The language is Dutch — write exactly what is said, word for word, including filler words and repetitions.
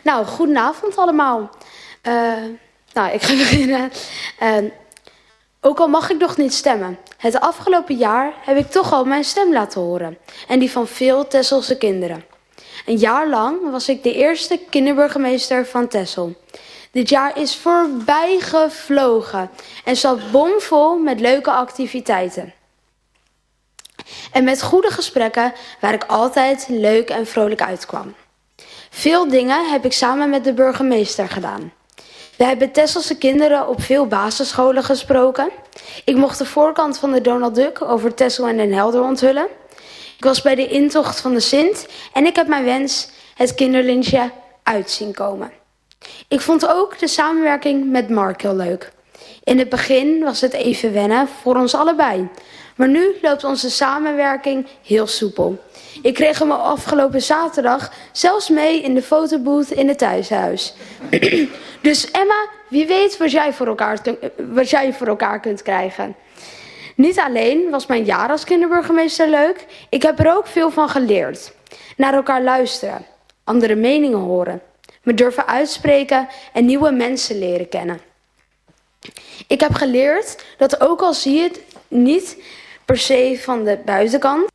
Nou, goedenavond allemaal. Uh, nou, ik ga beginnen. Uh, ook al mag ik nog niet stemmen. Het afgelopen jaar heb ik toch al mijn stem laten horen. En die van veel Texelse kinderen. Een jaar lang was ik de eerste kinderburgemeester van Texel. Dit jaar is voorbij gevlogen en zat bomvol met leuke activiteiten. En met goede gesprekken waar ik altijd leuk en vrolijk uitkwam. Veel dingen heb ik samen met de burgemeester gedaan. We hebben Texelse kinderen op veel basisscholen gesproken. Ik mocht de voorkant van de Donald Duck over Texel en Den Helder onthullen. Ik was bij de intocht van de Sint en ik heb mijn wens, het kinderlintje, uit zien komen. Ik vond ook de samenwerking met Mark heel leuk. In het begin was het even wennen voor ons allebei. Maar nu loopt onze samenwerking heel soepel. Ik kreeg hem afgelopen zaterdag zelfs mee in de fotobooth in het thuishuis. Dus Emma, wie weet wat jij, voor elkaar, wat jij voor elkaar kunt krijgen. Niet alleen was mijn jaar als kinderburgemeester leuk, ik heb er ook veel van geleerd. Naar elkaar luisteren, andere meningen horen, me durven uitspreken en nieuwe mensen leren kennen. Ik heb geleerd dat ook al zie je het niet per se van de buitenkant,